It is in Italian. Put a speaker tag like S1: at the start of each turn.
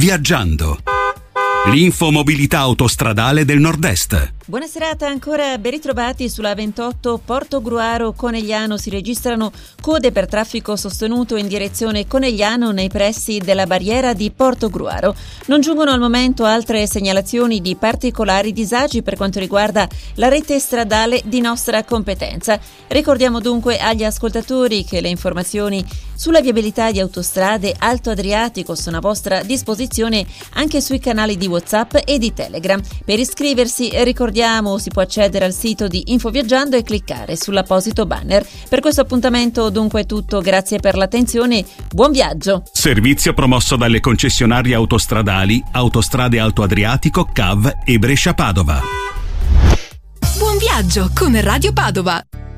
S1: Viaggiando. L'infomobilità autostradale del Nord-Est.
S2: Buona serata, ancora ben ritrovati sulla 28 Portogruaro Conegliano. Si registrano code per traffico sostenuto in direzione Conegliano nei pressi della barriera di Portogruaro. Non giungono al momento altre segnalazioni di particolari disagi per quanto riguarda la rete stradale di nostra competenza. Ricordiamo dunque agli ascoltatori che le informazioni sulla viabilità di autostrade Alto Adriatico sono a vostra disposizione anche sui canali di WhatsApp e di Telegram. Per iscriversi, ricordiamo, si può accedere al sito di Infoviaggiando e cliccare sull'apposito banner. Per questo appuntamento dunque è tutto, grazie per l'attenzione, buon viaggio!
S1: Servizio promosso dalle concessionarie autostradali Autostrade Alto Adriatico, CAV e Brescia Padova.
S3: Buon viaggio con Radio Padova!